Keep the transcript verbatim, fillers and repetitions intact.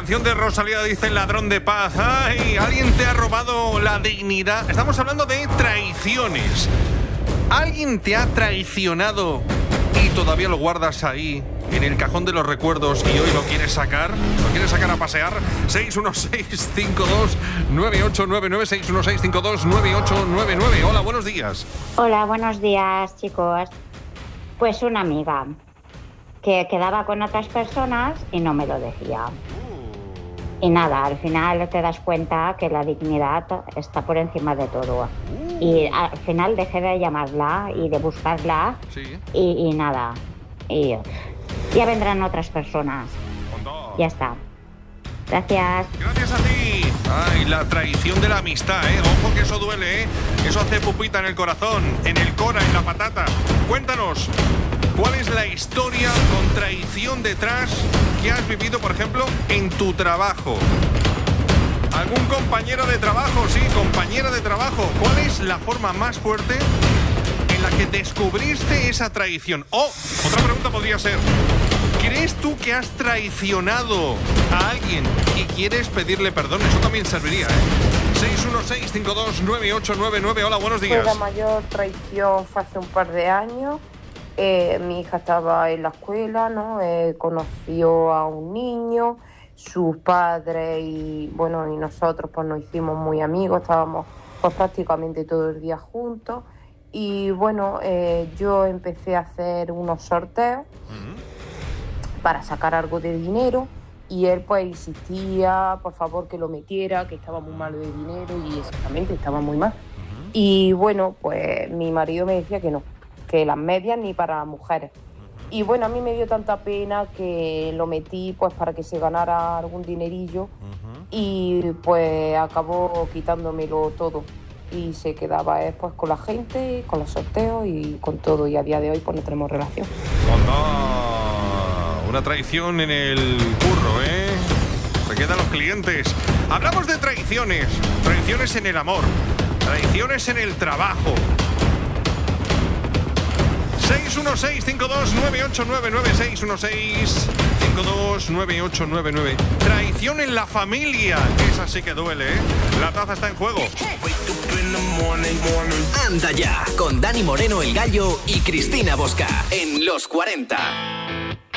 canción de Rosalía dice ladrón de paz. ¡Ay! ¿Alguien te ha robado la dignidad? Estamos hablando de traiciones. ¿Alguien te ha traicionado y todavía lo guardas ahí, en el cajón de los recuerdos, y hoy lo quieres sacar? ¿Lo quieres sacar a pasear? seis uno seis, cinco dos, nueve ocho nueve nueve, seis uno seis, cinco dos, nueve ocho nueve nueve. Hola, buenos días. Hola, buenos días, chicos. Pues una amiga que quedaba con otras personas y no me lo decía. Y nada, al final te das cuenta que la dignidad está por encima de todo. Y al final dejé de llamarla y de buscarla. Sí. Y, y nada. Y ya vendrán otras personas. Ya está. Gracias. Gracias a ti. Ay, la traición de la amistad, ¿eh? Ojo que eso duele, ¿eh? Eso hace pupita en el corazón, en el cora, en la patata. Cuéntanos, ¿cuál es la historia con traición detrás que has vivido, por ejemplo, en tu trabajo? ¿Algún compañero de trabajo? Sí, compañera de trabajo. ¿Cuál es la forma más fuerte en la que descubriste esa traición? O, otra pregunta podría ser, ¿crees tú que has traicionado a alguien y quieres pedirle perdón? Eso también serviría, ¿eh? seis uno seis, cinco dos, nueve ocho nueve nueve. Hola, buenos días. Pues la mayor traición fue hace un par de años. Eh, mi hija estaba en la escuela, ¿no? Eh, conoció a un niño, sus padres y, bueno, y nosotros pues nos hicimos muy amigos, estábamos pues prácticamente todo el día juntos. Y bueno, eh, yo empecé a hacer unos sorteos uh-huh. para sacar algo de dinero y él pues insistía, por favor, que lo metiera, que estaba muy malo de dinero y exactamente estaba muy mal. Uh-huh. Y bueno, pues mi marido me decía que no, que las medias ni para las mujeres. Y bueno, a mí me dio tanta pena que lo metí pues para que se ganara algún dinerillo uh-huh. y pues acabó quitándomelo todo. Y se quedaba eh, pues con la gente, con los sorteos y con todo. Y a día de hoy pues no tenemos relación. ¡Anda! Una traición en el curro, ¿eh? Se quedan los clientes. Hablamos de traiciones. Traiciones en el amor. Traiciones en el trabajo. seis uno seis, cinco dos, nueve ocho nueve nueve. seis uno seis, cinco dos, nueve ocho nueve nueve. Traición en la familia. Esa sí que duele, ¿eh? La taza está en juego. Anda ya, con Dani Moreno, el Gallo, y Cristina Bosca en Los cuarenta.